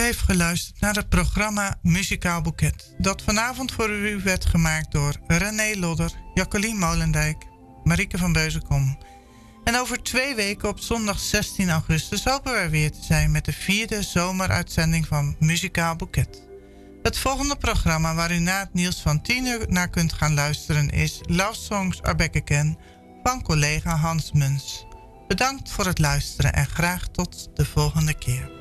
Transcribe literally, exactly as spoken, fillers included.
heeft geluisterd naar het programma Muzikaal Boeket, dat vanavond voor u werd gemaakt door René Lodder, Jacqueline Molendijk, Marieke van Beuzenkom. En over twee weken op zondag zestien augustus hopen we er weer te zijn met de vierde zomeruitzending van Muzikaal Boeket. Het volgende programma waar u na het nieuws van tien uur naar kunt gaan luisteren is Love Songs Are Back Again van collega Hans Muns. Bedankt voor het luisteren en graag tot de volgende keer.